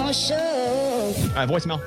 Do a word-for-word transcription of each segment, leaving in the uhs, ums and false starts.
Bone Show. All right, voicemail.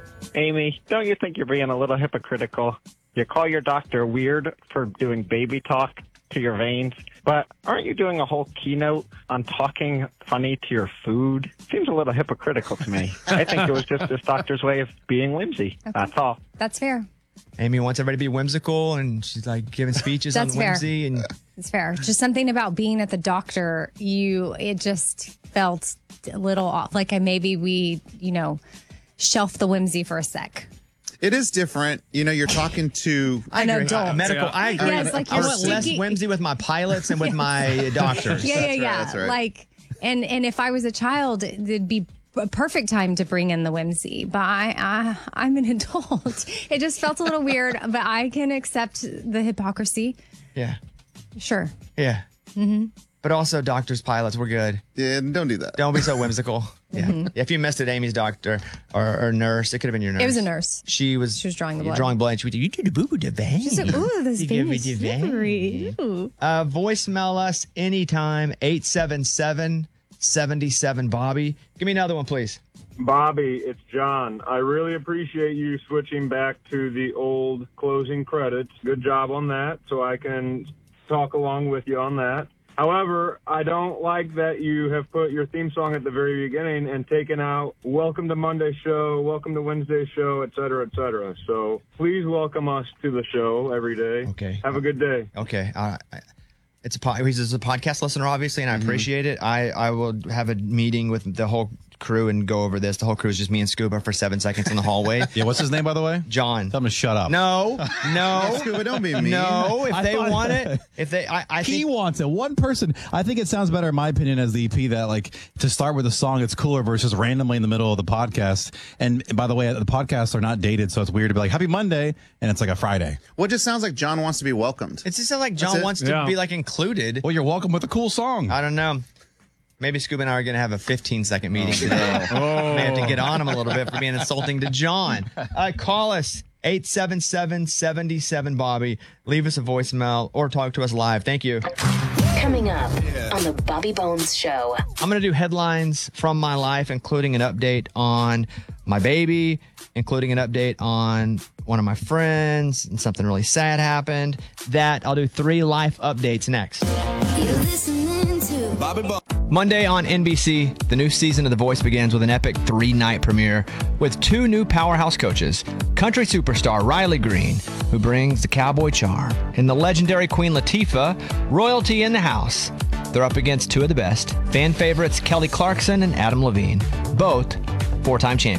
Amy, don't you think you're being a little hypocritical? You call your doctor weird for doing baby talk to your veins, but aren't you doing a whole keynote on talking funny to your food? Seems a little hypocritical to me. I think it was just this doctor's way of being whimsy. Okay. That's all. That's fair. Amy wants everybody to be whimsical, and she's like giving speeches on That's fair. whimsy. And It's fair. Just something about being at the doctor, you it just felt a little off. Like I maybe we, you know, shelf the whimsy for a sec. It is different. You know, you're talking to An agree. adult. Uh, medical. I agree. Yeah, it's like I you're want less speaking- whimsy with my pilots and with my doctors. Yeah, yeah, That's right, yeah. that's right. Like, and and if I was a child, it'd be a perfect time to bring in the whimsy. But I, I I'm an adult. It just felt a little weird, but I can accept the hypocrisy. Yeah. Sure. Yeah. Mm-hmm. But also, doctors, pilots, we're good. Yeah, don't do that. Don't be so whimsical. Yeah. If you missed it, Amy's doctor or, or nurse, it could have been your nurse. It was a nurse. She was. She was drawing the blood. Drawing blood. She would do, you did a boo boo the vein. She said, "Ooh, this You vein give is me the vein." slippery." Ooh. Uh, voicemail us anytime, eight seven seven, seven seven Bobby. Give me another one, please. Bobby, it's John. I really appreciate you switching back to the old closing credits. Good job on that, so I can talk along with you on that. However, I don't like that you have put your theme song at the very beginning and taken out welcome to Monday show, welcome to Wednesday show, et cetera, et cetera. So please welcome us to the show every day. Okay. Have a good day. Okay. Uh, it's a po- he's a podcast listener, obviously, and I appreciate it. I, I will have a meeting with the whole crew and go over this. The whole crew is just me and Scuba for seven seconds in the hallway. Yeah, what's his name, by the way? John. Tell him to shut up. No, no. Scuba, don't be mean. No, if I they thought- want it, if they, I, I He think, wants it. One person. I think it sounds better, in my opinion, as the E P, that like to start with a song, it's cooler versus randomly in the middle of the podcast. And by the way, the podcasts are not dated, so it's weird to be like Happy Monday, and it's like a Friday. Well, it just sounds like John wants to be welcomed. It's just like John That's it. wants to Yeah. be like included. Well, you're welcome with a cool song. I don't know. Maybe Scuba and I are going to have a fifteen second meeting today. May have to get on him a little bit for being insulting to John. Uh, call us eight seven seven, seven seven Bobby. Leave us a voicemail or talk to us live. Thank you. Coming up on the Bobby Bones Show. I'm going to do headlines from my life, including an update on my baby, including an update on one of my friends, and something really sad happened. That I'll do three life updates next. You're listening to Bobby Bones. Monday on N B C, the new season of The Voice begins with an epic three-night premiere with two new powerhouse coaches, country superstar Riley Green, who brings the cowboy charm, and the legendary Queen Latifah, royalty in the house. They're up against two of the best, fan favorites Kelly Clarkson and Adam Levine, both four-time champions.